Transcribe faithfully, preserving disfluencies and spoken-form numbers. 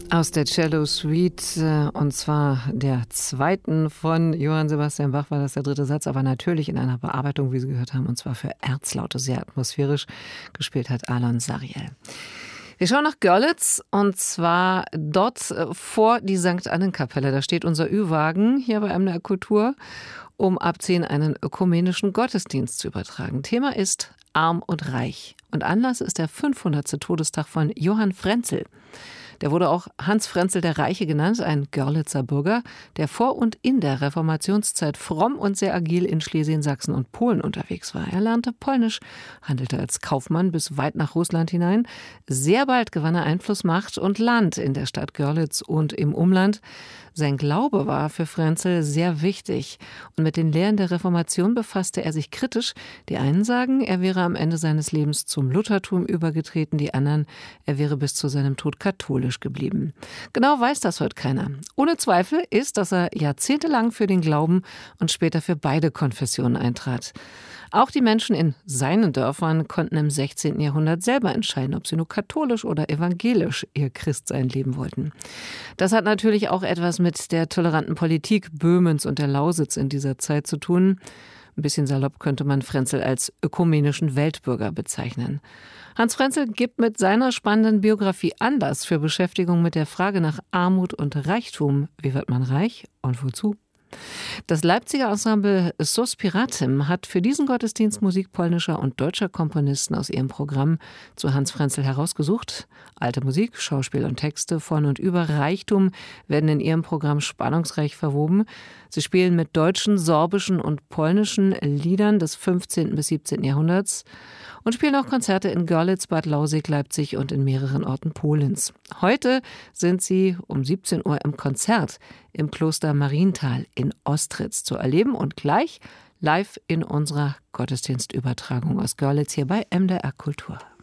Aus der Cello Suite, äh, und zwar der zweiten von Johann Sebastian Bach, war das der dritte Satz, aber natürlich in einer Bearbeitung, wie Sie gehört haben, und zwar für Erzlaute, sehr atmosphärisch. Gespielt hat Alon Sariel. Wir schauen nach Görlitz, und zwar dort äh, vor die Sankt Annenkapelle. Da steht unser Ü-Wagen hier bei M D R Kultur, um ab zehn einen ökumenischen Gottesdienst zu übertragen. Thema ist Arm und Reich. Und Anlass ist der fünfhundertste Todestag von Johann Frenzel. Der wurde auch Hans Frenzel der Reiche genannt, ein Görlitzer Bürger, der vor und in der Reformationszeit fromm und sehr agil in Schlesien, Sachsen und Polen unterwegs war. Er lernte Polnisch, handelte als Kaufmann bis weit nach Russland hinein. Sehr bald gewann er Einfluss, Macht und Land in der Stadt Görlitz und im Umland. Sein Glaube war für Frenzel sehr wichtig, und mit den Lehren der Reformation befasste er sich kritisch. Die einen sagen, er wäre am Ende seines Lebens zum Luthertum übergetreten, die anderen, er wäre bis zu seinem Tod katholisch geblieben. Genau weiß das heute keiner. Ohne Zweifel ist, dass er jahrzehntelang für den Glauben und später für beide Konfessionen eintrat. Auch die Menschen in seinen Dörfern konnten im sechzehnten Jahrhundert selber entscheiden, ob sie nur katholisch oder evangelisch ihr Christsein leben wollten. Das hat natürlich auch etwas mit der toleranten Politik Böhmens und der Lausitz in dieser Zeit zu tun. Ein bisschen salopp könnte man Frenzel als ökumenischen Weltbürger bezeichnen. Hans Frenzel gibt mit seiner spannenden Biografie Anlass für Beschäftigung mit der Frage nach Armut und Reichtum. Wie wird man reich und wozu? Das Leipziger Ensemble Sospiratim hat für diesen Gottesdienst Musik polnischer und deutscher Komponisten aus ihrem Programm zu Hans Frenzel herausgesucht. Alte Musik, Schauspiel und Texte von und über Reichtum werden in ihrem Programm spannungsreich verwoben. Sie spielen mit deutschen, sorbischen und polnischen Liedern des fünfzehnten bis siebzehnten Jahrhunderts und spielen auch Konzerte in Görlitz, Bad Lausick, Leipzig und in mehreren Orten Polens. Heute sind sie um siebzehn Uhr im Konzert im Kloster Marienthal in Ostritz zu erleben und gleich live in unserer Gottesdienstübertragung aus Görlitz hier bei M D R Kultur.